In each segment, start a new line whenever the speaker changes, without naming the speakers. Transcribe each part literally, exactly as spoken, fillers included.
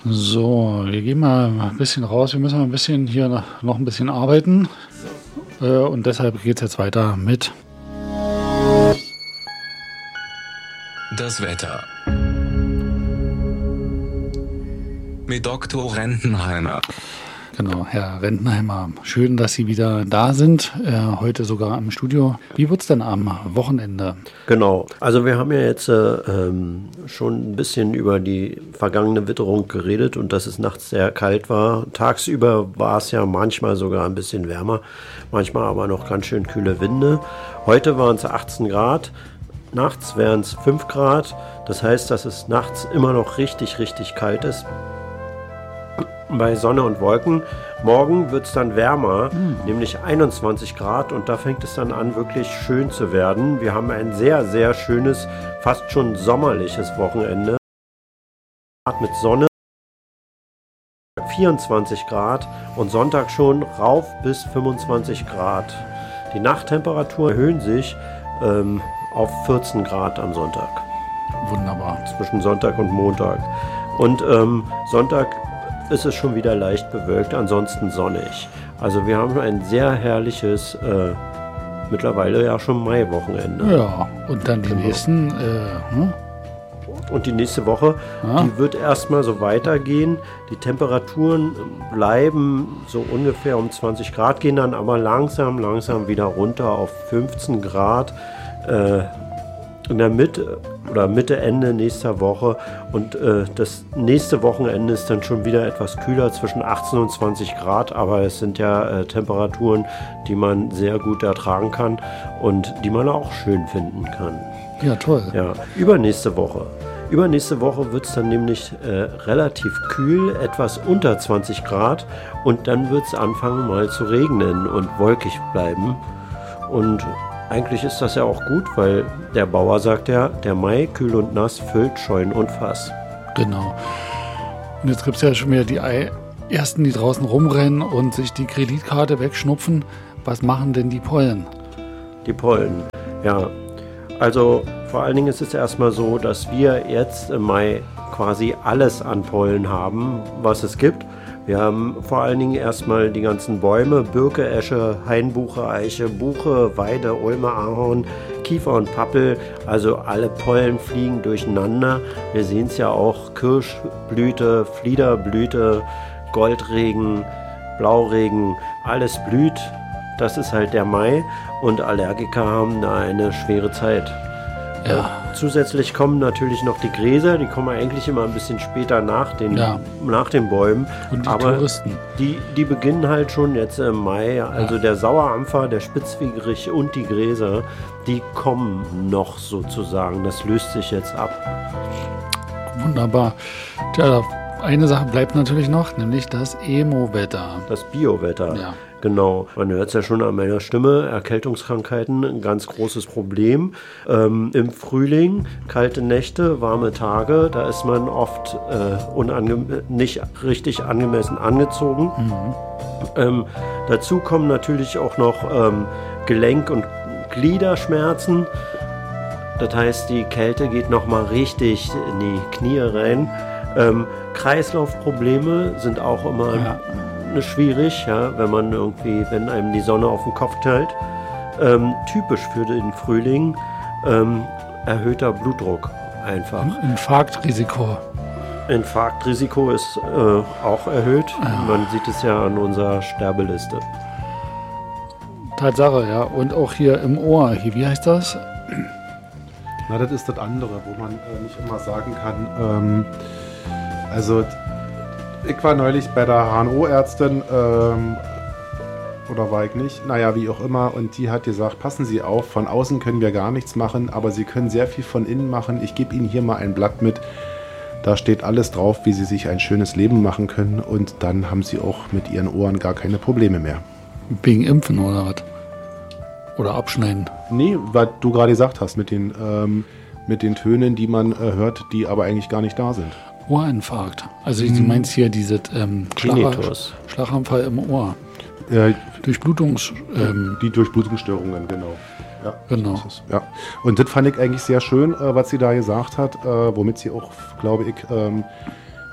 So, wir gehen mal ein bisschen raus. Wir müssen mal ein bisschen hier noch ein bisschen arbeiten. Äh, und deshalb geht es jetzt weiter mit
das Wetter mit Doktor Rentenheimer.
Genau, Herr Rentenheimer, schön, dass Sie wieder da sind, äh, heute sogar im Studio. Wie wird es denn am Wochenende?
Genau, also wir haben ja jetzt äh, ähm, schon ein bisschen über die vergangene Witterung geredet und dass es nachts sehr kalt war. Tagsüber war es ja manchmal sogar ein bisschen wärmer, manchmal aber noch ganz schön kühle Winde. Heute waren es achtzehn Grad, nachts wären es fünf Grad. Das heißt, dass es nachts immer noch richtig, richtig kalt ist. Bei Sonne und Wolken. Morgen wird es dann wärmer, mhm. nämlich einundzwanzig Grad und da fängt es dann an, wirklich schön zu werden. Wir haben ein sehr, sehr schönes, fast schon sommerliches Wochenende mit Sonne, vierundzwanzig Grad und Sonntag schon rauf bis fünfundzwanzig Grad. Die Nachttemperaturen erhöhen sich ähm, auf vierzehn Grad am Sonntag.
Wunderbar.
Zwischen Sonntag und Montag. Und ähm, Sonntag ist es schon wieder leicht bewölkt, ansonsten sonnig. Also wir haben ein sehr herrliches, äh, mittlerweile ja schon Mai-Wochenende.
Ja, und dann die genau. nächsten... Äh, hm?
Und die nächste Woche, ja. die wird erstmal so weitergehen. Die Temperaturen bleiben so ungefähr um zwanzig Grad, gehen dann aber langsam, langsam wieder runter auf fünfzehn Grad. Äh, in der Mitte oder Mitte, Ende nächster Woche und äh, das nächste Wochenende ist dann schon wieder etwas kühler, zwischen achtzehn und zwanzig Grad, aber es sind ja äh, Temperaturen, die man sehr gut ertragen kann und die man auch schön finden kann.
Ja, toll.
Ja, übernächste Woche. Übernächste Woche wird es dann nämlich äh, relativ kühl, etwas unter zwanzig Grad und dann wird es anfangen mal zu regnen und wolkig bleiben und eigentlich ist das ja auch gut, weil der Bauer sagt ja, der Mai, kühl und nass, füllt Scheunen und Fass.
Genau. Und jetzt gibt es ja schon wieder die Ersten, die draußen rumrennen und sich die Kreditkarte wegschnupfen. Was machen denn die Pollen?
Die Pollen, ja. Also vor allen Dingen ist es erstmal so, dass wir jetzt im Mai quasi alles an Pollen haben, was es gibt. Wir haben vor allen Dingen erstmal die ganzen Bäume, Birke, Esche, Hainbuche, Eiche, Buche, Weide, Ulme, Ahorn, Kiefer und Pappel. Also alle Pollen fliegen durcheinander. Wir sehen es ja auch, Kirschblüte, Fliederblüte, Goldregen, Blauregen, alles blüht. Das ist halt der Mai und Allergiker haben da eine schwere Zeit.
Ja.
Äh, zusätzlich kommen natürlich noch die Gräser, die kommen eigentlich immer ein bisschen später nach den, ja. nach den Bäumen.
Und die
aber
Touristen.
Die, die beginnen halt schon jetzt im Mai. Also ja. der Sauerampfer, der Spitzwegerich und die Gräser, die kommen noch sozusagen. Das löst sich jetzt ab.
Wunderbar. Tja, eine Sache bleibt natürlich noch, nämlich das Emo-Wetter.
Das Bio-Wetter.
Ja.
Genau, man hört es ja schon an meiner Stimme, Erkältungskrankheiten, ein ganz großes Problem. Ähm, Im Frühling, kalte Nächte, warme Tage, da ist man oft äh, unange- nicht richtig angemessen angezogen. Mhm. Ähm, dazu kommen natürlich auch noch ähm, Gelenk- und Gliederschmerzen. Das heißt, die Kälte geht nochmal richtig in die Knie rein. Ähm, Kreislaufprobleme sind auch immer... Ja. schwierig, ja, wenn man irgendwie, wenn einem die Sonne auf den Kopf knallt. Ähm, typisch für den Frühling, ähm, erhöhter Blutdruck einfach.
Infarktrisiko.
Infarktrisiko ist äh, auch erhöht. Ja. Man sieht es ja an unserer Sterbeliste.
Tatsache, ja. Und auch hier im Ohr. Hier, wie heißt das?
Na, das ist das andere, wo man äh, nicht immer sagen kann, ähm, also ich war neulich bei der H N O-Ärztin, ähm, oder war ich nicht, naja, wie auch immer, und die hat gesagt, passen Sie auf, von außen können wir gar nichts machen, aber Sie können sehr viel von innen machen. Ich gebe Ihnen hier mal ein Blatt mit, da steht alles drauf, wie Sie sich ein schönes Leben machen können und dann haben Sie auch mit Ihren Ohren gar keine Probleme mehr.
Wegen Impfen oder was? Oder Abschneiden?
Nee, was du gerade gesagt hast, mit den, ähm, mit den Tönen, die man äh, hört, die aber eigentlich gar nicht da sind.
Ohrinfarkt. Also hm. du meinst hier diese ähm, Schlag- Schlaganfall im Ohr.
Äh,
Durchblutungs... Ähm,
die Durchblutungsstörungen, genau. Ja,
genau.
Das ist, ja. Und das fand ich eigentlich sehr schön, äh, was sie da gesagt hat, äh, womit sie auch, glaube ich, ähm,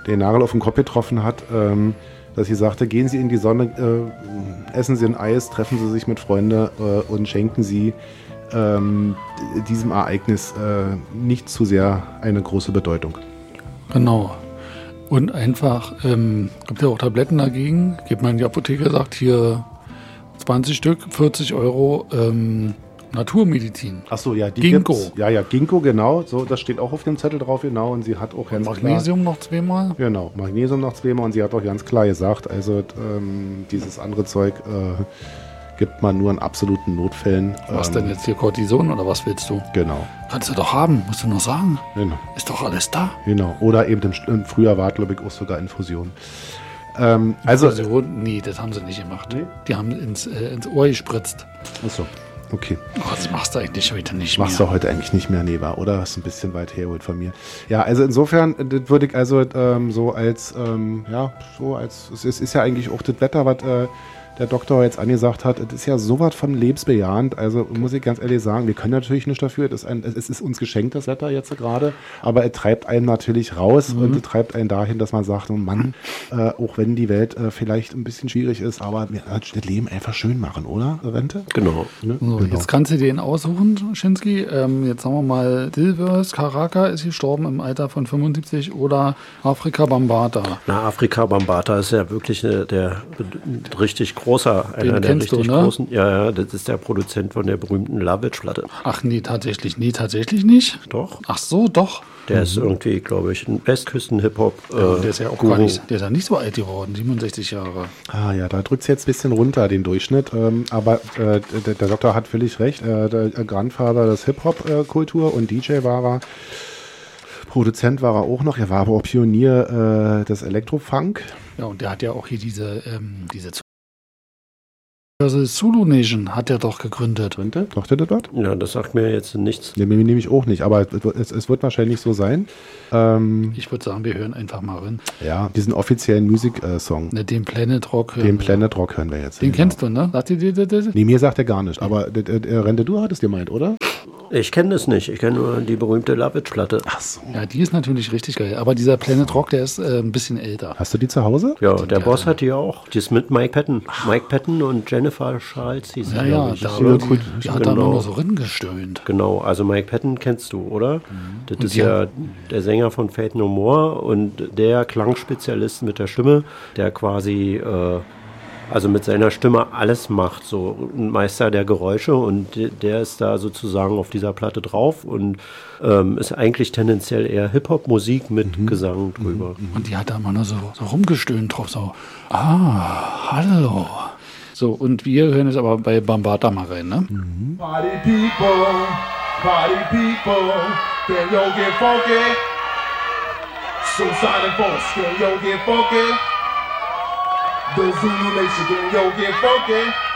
den Nagel auf den Kopf getroffen hat, ähm, dass sie sagte, gehen Sie in die Sonne, äh, essen Sie ein Eis, treffen Sie sich mit Freunden äh, und schenken Sie ähm, diesem Ereignis äh, nicht zu sehr eine große Bedeutung.
Genau. Und einfach, ähm, gibt ja auch Tabletten dagegen. Geht man in die Apotheke, sagt hier zwanzig Stück, vierzig Euro ähm, Naturmedizin.
Ach so, ja, die
Ginkgo.
Gibt's. Ja, ja, Ginkgo, genau. So, das steht auch auf dem Zettel drauf, genau. Und sie hat auch ganz
Magnesium
klar,
noch zweimal.
Genau, Magnesium noch zweimal. Und sie hat auch ganz klar gesagt, also ähm, dieses andere Zeug äh, gibt man nur in absoluten Notfällen.
Was
ähm,
denn jetzt hier, Cortison oder was willst du?
Genau,
Kannst du doch haben, musst du noch sagen.
genau,
Ist doch alles da.
genau. Oder eben im, im Frühjahr war, glaube ich, auch sogar Infusion. Ähm, also,
Also, nee, das haben sie nicht gemacht.
Nee?
Die haben ins, äh, ins Ohr gespritzt.
achso, okay.
Oh, das machst du eigentlich heute nicht
Machst
mehr.
du heute eigentlich nicht mehr, nee, war, oder? Das ist ein bisschen weit hergeholt von mir. Ja, also insofern, das würde ich also ähm, so als, ähm, ja, so als, es ist, ist ja eigentlich auch das Wetter, was äh, der Doktor jetzt angesagt hat, es ist ja sowas von lebensbejahend. Also muss ich ganz ehrlich sagen, wir können natürlich nicht dafür, es ist, ein, es ist uns geschenkt, das Wetter jetzt gerade, aber es treibt einen natürlich raus
Mhm.
und es treibt einen dahin, dass man sagt, oh Mann, äh, auch wenn die Welt äh, vielleicht ein bisschen schwierig ist, aber wir äh, das Leben einfach schön machen, oder, Rente?
Genau.
Ne?
So,
Genau.
jetzt kannst du den aussuchen, Schinski. Ähm, jetzt sagen wir mal, Dilvers Karaka ist gestorben im Alter von fünfundsiebzig oder Afrika Bambata.
Na, Afrika Bambata ist ja wirklich eine, der richtig großer,
Den
einer der
kennst du,
richtig
ne?
großen. Ja, ja, das ist der Produzent von der berühmten Lovitch-Platte.
Ach nee, tatsächlich, nee, tatsächlich nicht.
Doch.
Ach so, doch.
Der ist irgendwie, glaube ich, ein Westküsten-Hip-Hop.
Ja,
äh,
der ist ja auch
Guru.
gar nicht, der ist ja nicht so alt geworden, siebenundsechzig Jahre.
Ah ja, da drückt es jetzt ein bisschen runter, den Durchschnitt. Ähm, aber äh, der, der Doktor hat völlig recht. Äh, der Grandvater des Hip-Hop-Kultur und D J war er. Produzent war er auch noch. Er war aber auch Pionier äh, des Elektrofunk.
Ja, und der hat ja auch hier diese, ähm, diese also Zulu Nation hat er doch gegründet.
Rente? Sagt er das was?
Ja, das sagt mir jetzt nichts.
Ne, mir nämlich auch nicht, aber es, es wird wahrscheinlich so sein. Ähm,
Ich würde sagen, wir hören einfach mal rein.
ja, diesen offiziellen Musik-Song,
Ne, den Planet Rock hören.
den
wir.
Planet Rock hören wir jetzt.
Den
Genau.
kennst du, ne? Sagt ihr dir das?
Nee, mir sagt er gar nicht. Aber äh, äh, Rente, du hattest dir meint, oder?
Ich kenne das nicht. Ich kenne nur die berühmte Lovitch-Platte.
Ach so.
Ja, die ist natürlich richtig geil. Aber dieser Planet Rock, der ist äh, ein bisschen älter.
Hast du die zu Hause?
Ja, der
Ja,
Boss
ja.
hat die auch. Die ist mit Mike Patton. Mike Patton und Jennifer Charles hieß
Ja,
sie,
ja,
glaub ich.
da,
Ja,
die,
gut.
die hat da
Genau.
immer nur so ringestöhnt.
Genau, also Mike Patton kennst du, oder? Das ist
die
ja der Sänger von Faith No More und der Klangspezialist mit der Stimme, der quasi äh, also mit seiner Stimme alles macht, so ein Meister der Geräusche und de- der ist da sozusagen auf dieser Platte drauf und ähm, ist eigentlich tendenziell eher Hip-Hop-Musik mit Gesang drüber.
Und die hat da immer nur so, so rumgestöhnt drauf. So, ah, hallo. So, und wir hören jetzt aber bei Bambata mal rein, ne?
Party people, party people, can yo get funky? Suicide folks, can yo get funky? The Zulu Nation, can yo get funky?